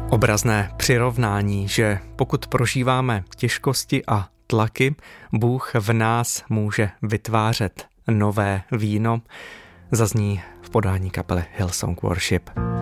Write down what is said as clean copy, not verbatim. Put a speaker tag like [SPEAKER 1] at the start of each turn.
[SPEAKER 1] Obrazné přirovnání, že pokud prožíváme těžkosti a tlaky, Bůh v nás může vytvářet nové víno, zazní v podání kapely Hillsong Worship.